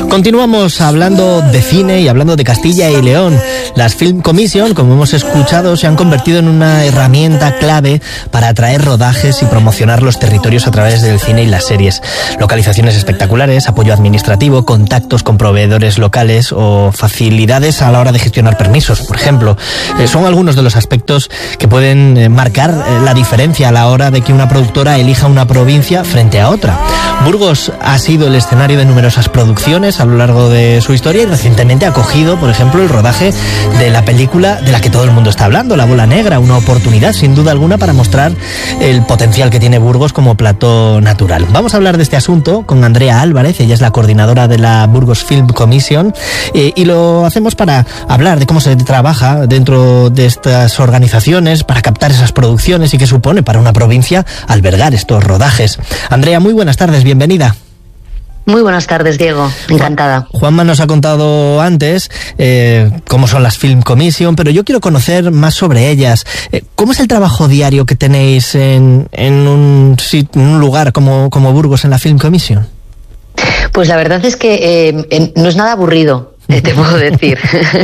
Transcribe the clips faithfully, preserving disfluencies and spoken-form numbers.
Continuamos hablando de cine y hablando de Castilla y León. Las Film Commission, como hemos escuchado, se han convertido en una herramienta clave para atraer rodajes y promocionar los territorios a través del cine y las series. Localizaciones espectaculares, apoyo administrativo, contactos con proveedores locales o facilidades a la hora de gestionar permisos, por ejemplo. Eh, son algunos de los aspectos que pueden eh, marcar eh, la diferencia a la hora de que una productora elija una provincia frente a otra. Burgos ha sido el escenario de numerosas producciones a lo largo de su historia y recientemente ha acogido, por ejemplo, el rodaje de la película de la que todo el mundo está hablando, La Bola Negra, una oportunidad sin duda alguna para mostrar el potencial que tiene Burgos como plató natural. Vamos a hablar de este asunto con Andrea Álvarez, ella es la coordinadora de la Burgos Film Commission eh, y lo hacemos para hablar de cómo se trabaja dentro de estas organizaciones para captar esas producciones y qué supone para una provincia albergar estos rodajes. Andrea, muy buenas tardes, bienvenida. Muy buenas tardes, Diego. Encantada. Juanma nos ha contado antes eh, cómo son las Film Commission, pero yo quiero conocer más sobre ellas. Eh, ¿Cómo es el trabajo diario que tenéis en, en, un, en un lugar como, como Burgos en la Film Commission? Pues la verdad es que eh, en, no es nada aburrido, eh, te puedo decir,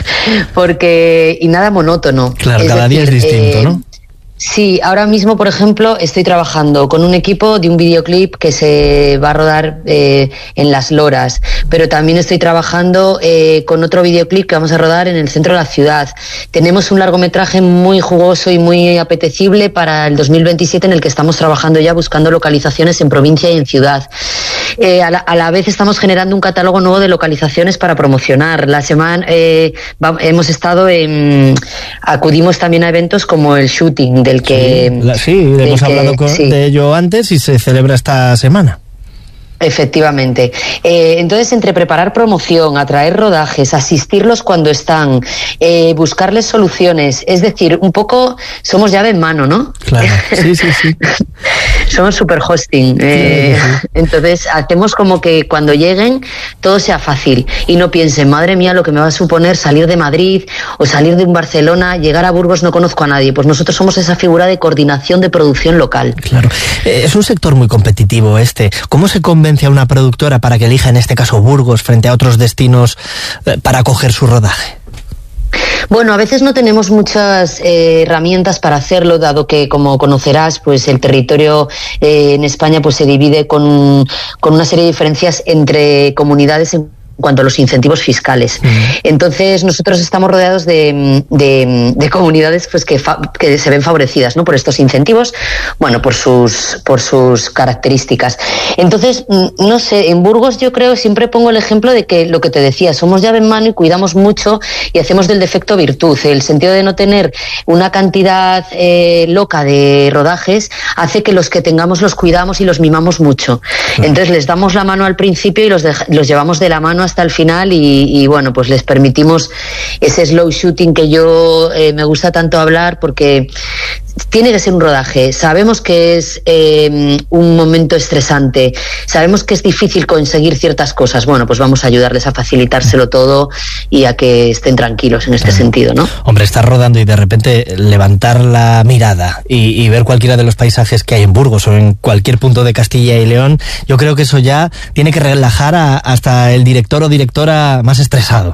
porque y nada monótono. Claro, es cada decir, día es distinto, eh, ¿no? Sí, ahora mismo, por ejemplo, estoy trabajando con un equipo de un videoclip que se va a rodar eh, en Las Loras, pero también estoy trabajando eh, con otro videoclip que vamos a rodar en el centro de la ciudad. Tenemos un largometraje muy jugoso y muy apetecible para el dos mil veintisiete en el que estamos trabajando ya buscando localizaciones en provincia y en ciudad. Eh, a, la, a la vez estamos generando un catálogo nuevo de localizaciones para promocionar. La semana eh, va, hemos estado en, acudimos también a eventos como el shooting del que sí, la, sí del hemos que, hablado con, sí. de ello antes y se celebra esta semana. Efectivamente. Eh, entonces, entre preparar promoción, atraer rodajes, asistirlos cuando están, eh, buscarles soluciones, es decir, un poco somos llave en mano, ¿no? Claro, sí, sí, sí. Somos super hosting. Eh, sí, sí. Entonces, hacemos como que cuando lleguen todo sea fácil y no piensen, madre mía, lo que me va a suponer salir de Madrid o salir de un Barcelona, llegar a Burgos, no conozco a nadie. Pues nosotros somos esa figura de coordinación de producción local. Claro. Eh, es un sector muy competitivo este. ¿Cómo se convence a una productora para que elija en este caso Burgos frente a otros destinos eh, para acoger su rodaje? Bueno, a veces no tenemos muchas eh, herramientas para hacerlo, dado que, como conocerás, pues el territorio eh, en España pues se divide con, con una serie de diferencias entre comunidades en cuanto a los incentivos fiscales. Uh-huh. Entonces, nosotros estamos rodeados de, de, de comunidades pues que, fa, que se ven favorecidas, ¿no?, por estos incentivos, bueno, por sus, por sus características. Entonces, no sé, en Burgos yo creo, siempre pongo el ejemplo de que lo que te decía, somos llave en mano y cuidamos mucho y hacemos del defecto virtud. El sentido de no tener una cantidad eh, loca de rodajes hace que los que tengamos los cuidamos y los mimamos mucho. Uh-huh. Entonces, les damos la mano al principio y los, de, los llevamos de la mano hasta el final y, y bueno, pues les permitimos ese slow shooting que yo eh, me gusta tanto hablar, porque tiene que ser un rodaje. Sabemos que es eh, un momento estresante, sabemos que es difícil conseguir ciertas cosas. Bueno, pues vamos a ayudarles a facilitárselo todo y a que estén tranquilos en este sentido, ¿no? Hombre, estar rodando y de repente levantar la mirada y, y ver cualquiera de los paisajes que hay en Burgos o en cualquier punto de Castilla y León, yo creo que eso ya tiene que relajar a, hasta el director o directora más estresado.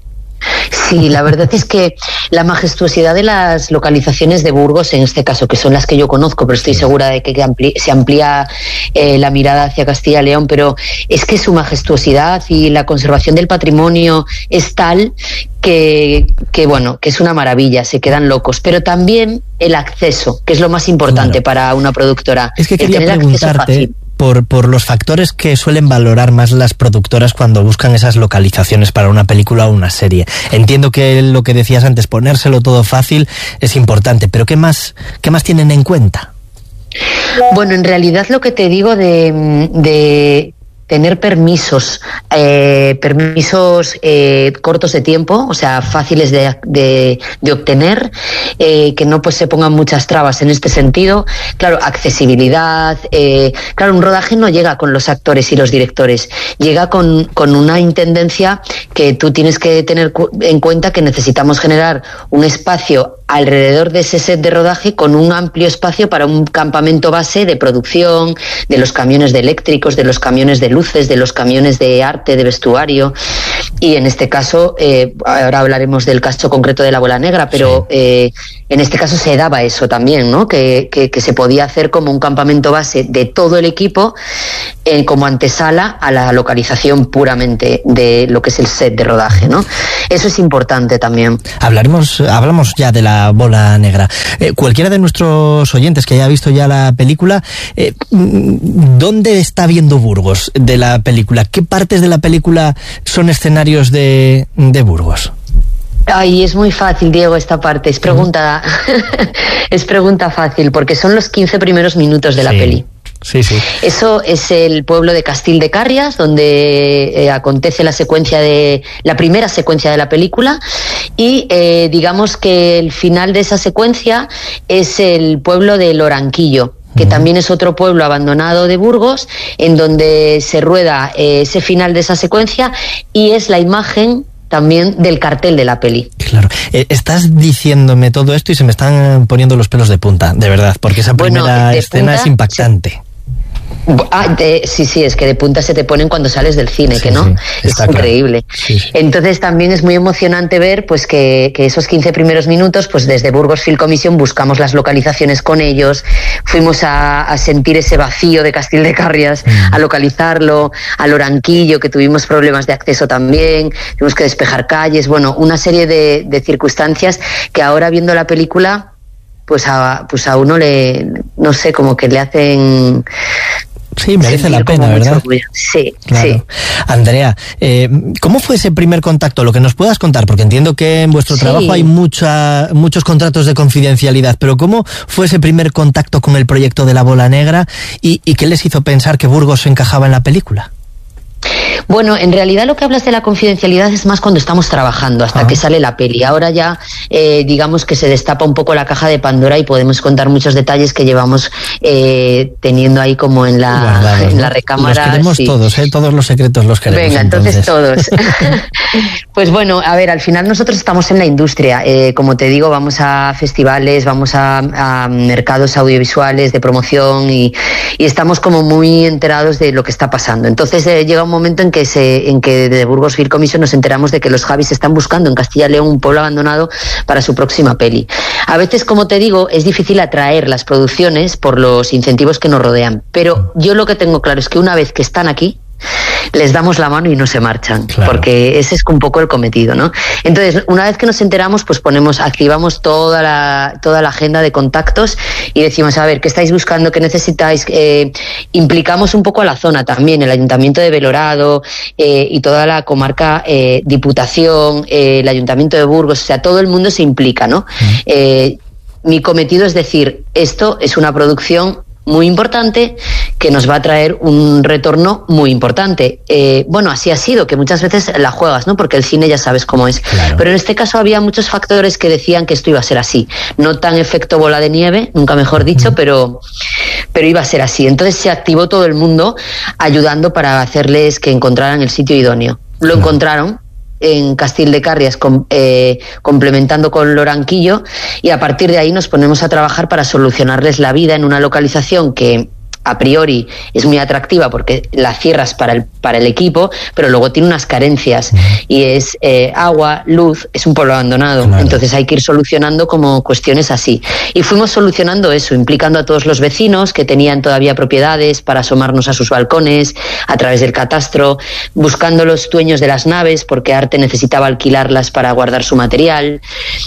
Sí, la verdad es que la majestuosidad de las localizaciones de Burgos, en este caso, que son las que yo conozco, pero estoy segura de que ampli- se amplía eh, la mirada hacia Castilla y León, pero es que su majestuosidad y la conservación del patrimonio es tal que, que bueno, que es una maravilla, se quedan locos. Pero también el acceso, que es lo más importante, claro, para una productora. Es que quería preguntarte por, por los factores que suelen valorar más las productoras cuando buscan esas localizaciones para una película o una serie. Entiendo que lo que decías antes, ponérselo todo fácil, es importante, pero ¿qué más, qué más tienen en cuenta? Bueno, en realidad lo que te digo de... de tener permisos, eh, permisos eh, cortos de tiempo, o sea, fáciles de, de, de obtener, eh, que no pues se pongan muchas trabas en este sentido. Claro, accesibilidad, eh, claro, un rodaje no llega con los actores y los directores, llega con, con una intendencia que tú tienes que tener en cuenta que necesitamos generar un espacio alrededor de ese set de rodaje con un amplio espacio para un campamento base de producción, de los camiones de eléctricos, de los camiones de luces, de los camiones de arte, de vestuario. Y en este caso, eh, ahora hablaremos del caso concreto de la Bola Negra, pero sí. eh, en este caso se daba eso también, ¿no? Que, que, que se podía hacer como un campamento base de todo el equipo, eh, como antesala a la localización puramente de lo que es el set de rodaje, ¿no? Eso es importante también. Hablaremos, hablamos ya de la Bola Negra. Eh, cualquiera de nuestros oyentes que haya visto ya la película, eh, ¿dónde está viendo Burgos de la película? ¿Qué partes de la película son escenarios de, de Burgos? Ay, es muy fácil, Diego, esta parte. Es pregunta, es pregunta fácil, porque son los quince primeros minutos de la sí. peli. Sí, sí. Eso es el pueblo de Castil de Carrias, donde eh, acontece la secuencia de la primera secuencia de la película, y eh, digamos que el final de esa secuencia es el pueblo de Loranquillo, que también es otro pueblo abandonado de Burgos, en donde se rueda eh, ese final de esa secuencia, y es la imagen también del cartel de la peli. Claro. Eh, estás diciéndome todo esto y se me están poniendo los pelos de punta, de verdad, porque esa primera bueno, escena punta, es impactante. Sí. Ah, de, sí, sí, es que de punta se te ponen cuando sales del cine, sí, que no, sí, es claro. increíble. Sí, sí. Entonces también es muy emocionante ver pues que, que esos quince primeros minutos, pues desde Burgos Film Commission buscamos las localizaciones con ellos, fuimos a, a sentir ese vacío de Castil de Carrias, mm. a localizarlo, a Loranquillo, que tuvimos problemas de acceso también, tuvimos que despejar calles, bueno, una serie de, de circunstancias que ahora viendo la película, pues a, pues a uno le, no sé, como que le hacen... Sí, merece la pena, ¿verdad? Sí, claro. sí. Andrea, eh, ¿cómo fue ese primer contacto? Lo que nos puedas contar, porque entiendo que en vuestro sí. trabajo hay mucha, muchos contratos de confidencialidad, pero ¿cómo fue ese primer contacto con el proyecto de la Bola Negra y, y qué les hizo pensar que Burgos se encajaba en la película? Bueno, en realidad lo que hablas de la confidencialidad es más cuando estamos trabajando, hasta ah. que sale la peli. Ahora ya, eh, digamos que se destapa un poco la caja de Pandora y podemos contar muchos detalles que llevamos eh, teniendo ahí como en la, Guardados, en la recámara. Los queremos sí. todos, ¿eh? Todos los secretos los queremos. Venga, entonces, entonces todos. Pues bueno, a ver, al final nosotros estamos en la industria. Eh, como te digo, vamos a festivales, vamos a, a mercados audiovisuales de promoción y, y estamos como muy enterados de lo que está pasando. Entonces eh, llega un momento en que se, en que de Burgos Film Commission nos enteramos de que los Javis están buscando en Castilla y León un pueblo abandonado para su próxima peli. A veces, como te digo, es difícil atraer las producciones por los incentivos que nos rodean, pero yo lo que tengo claro es que una vez que están aquí, les damos la mano y no se marchan, claro. porque ese es un poco el cometido, ¿no? Entonces, una vez que nos enteramos, pues ponemos, activamos toda la, toda la agenda de contactos y decimos, a ver, ¿qué estáis buscando? ¿Qué necesitáis? Eh, implicamos un poco a la zona también, el Ayuntamiento de Belorado eh, y toda la comarca, eh, Diputación, eh, el Ayuntamiento de Burgos, o sea, todo el mundo se implica, ¿no? Mm. Eh, mi cometido es decir, esto es una producción muy importante que nos va a traer un retorno muy importante. Eh, bueno, así ha sido, que muchas veces la juegas, ¿no? Porque el cine ya sabes cómo es. Claro. Pero en este caso había muchos factores que decían que esto iba a ser así. No tan efecto bola de nieve, nunca mejor dicho, uh-huh. pero, pero iba a ser así. Entonces se activó todo el mundo ayudando para hacerles que encontraran el sitio idóneo. Lo uh-huh. encontraron en Castil de Carrias, com, eh, complementando con Loranquillo, y a partir de ahí nos ponemos a trabajar para solucionarles la vida en una localización que a priori es muy atractiva porque la cierras para el, para el equipo, pero luego tiene unas carencias y es eh, agua, luz, es un pueblo abandonado, claro. Entonces hay que ir solucionando como cuestiones así. Y fuimos solucionando eso, implicando a todos los vecinos que tenían todavía propiedades para asomarnos a sus balcones, a través del catastro, buscando los dueños de las naves porque Arte necesitaba alquilarlas para guardar su material.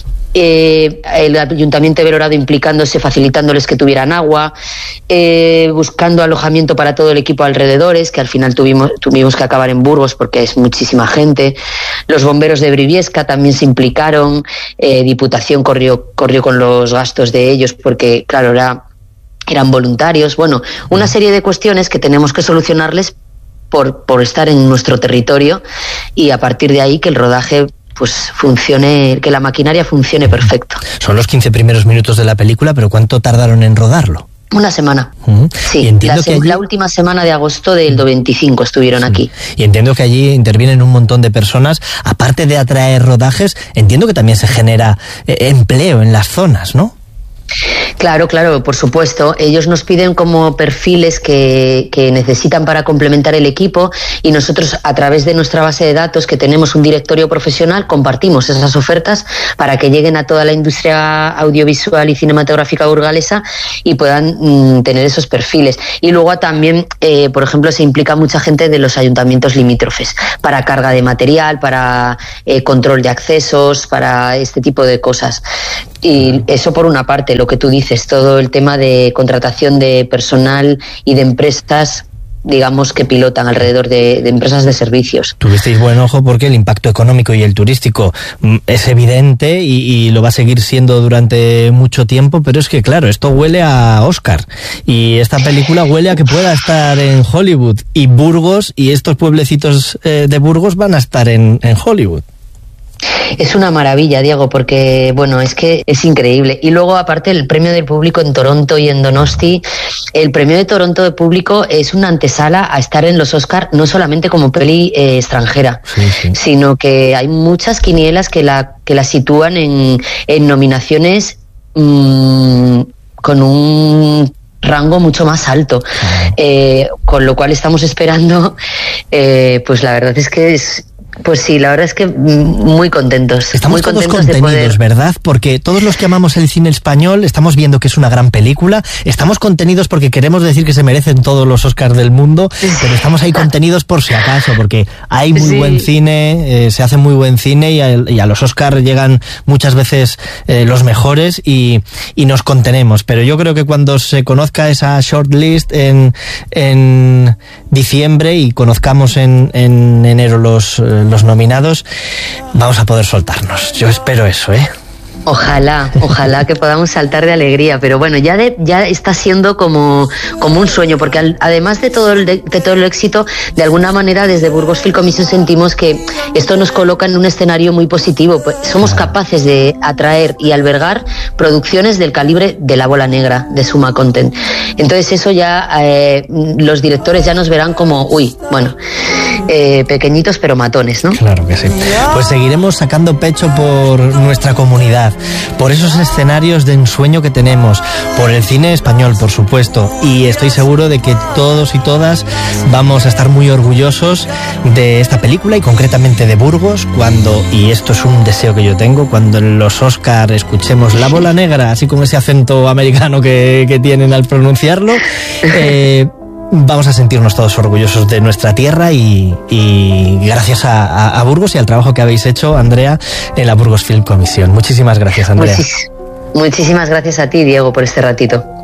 Eh, el Ayuntamiento de Belorado implicándose, facilitándoles que tuvieran agua, eh, buscando alojamiento para todo el equipo alrededores, que al final tuvimos, tuvimos que acabar en Burgos porque es muchísima gente. Los bomberos de Briviesca también se implicaron, eh, Diputación corrió, corrió con los gastos de ellos porque, claro, era, eran voluntarios. Bueno, una serie de cuestiones que tenemos que solucionarles por, por estar en nuestro territorio y a partir de ahí que el rodaje pues funcione, que la maquinaria funcione perfecto. Son los quince primeros minutos de la película, pero ¿cuánto tardaron en rodarlo? Una semana. Uh-huh. Sí, la, se- allí... la última semana de agosto del veinticinco estuvieron sí. aquí. Y entiendo que allí intervienen un montón de personas. Aparte de atraer rodajes, entiendo que también se genera eh, empleo en las zonas, ¿no? Claro, claro, por supuesto. Ellos nos piden como perfiles que, que necesitan para complementar el equipo y nosotros a través de nuestra base de datos, que tenemos un directorio profesional, compartimos esas ofertas para que lleguen a toda la industria audiovisual y cinematográfica burgalesa y puedan mm, tener esos perfiles. Y luego también, eh, por ejemplo, se implica mucha gente de los ayuntamientos limítrofes para carga de material, para eh, control de accesos, para este tipo de cosas. Y eso por una parte, lo que tú dices, todo el tema de contratación de personal y de empresas, digamos, que pilotan alrededor de, de empresas de servicios. Tuvisteis buen ojo porque el impacto económico y el turístico es evidente y, y lo va a seguir siendo durante mucho tiempo, pero es que claro, esto huele a Oscar y esta película huele a que pueda estar en Hollywood y Burgos y estos pueblecitos eh, de Burgos van a estar en, en Hollywood. Es una maravilla, Diego, porque bueno, es que es increíble. Y luego, aparte, el premio del público en Toronto y en Donosti, el premio de Toronto de público es una antesala a estar en los Oscar, no solamente como peli eh, extranjera, sí, sí. sino que hay muchas quinielas que la, que la sitúan en, en nominaciones mmm, con un rango mucho más alto, eh, con lo cual estamos esperando, eh, pues la verdad es que es Pues sí, la verdad es que muy contentos. Estamos muy todos contentos contenidos, de poder... ¿verdad? Porque todos los que amamos el cine español estamos viendo que es una gran película, estamos contenidos porque queremos decir que se merecen todos los Oscars del mundo, pero estamos ahí contenidos por si acaso, porque hay muy sí. buen cine, eh, se hace muy buen cine y a, y a los Oscars llegan muchas veces eh, los mejores y, y nos contenemos. Pero yo creo que cuando se conozca esa shortlist en, en diciembre y conozcamos en, en enero los... Eh, los nominados, vamos a poder soltarnos. Yo espero eso, ¿eh? Ojalá, ojalá que podamos saltar de alegría, pero bueno, ya de, ya está siendo como, como un sueño, porque al, además de todo, el, de, de todo el éxito, de alguna manera desde Burgos Film Commission sentimos que esto nos coloca en un escenario muy positivo, pues somos capaces de atraer y albergar producciones del calibre de La Bola Negra, de Suma Content. Entonces eso ya, eh, los directores ya nos verán como, uy, bueno, eh, pequeñitos pero matones, ¿no? Claro que sí. Pues seguiremos sacando pecho por nuestra comunidad, por esos escenarios de ensueño que tenemos, por el cine español, por supuesto, y estoy seguro de que todos y todas vamos a estar muy orgullosos de esta película y concretamente de Burgos cuando, y esto es un deseo que yo tengo, cuando en los Oscar escuchemos La Bola Negra, así con ese acento americano que, que tienen al pronunciarlo, eh, vamos a sentirnos todos orgullosos de nuestra tierra y, y gracias a, a, a Burgos y al trabajo que habéis hecho, Andrea, en la Burgos Film Commission. Muchísimas gracias, Andrea. Muchis- muchísimas gracias a ti, Diego, por este ratito.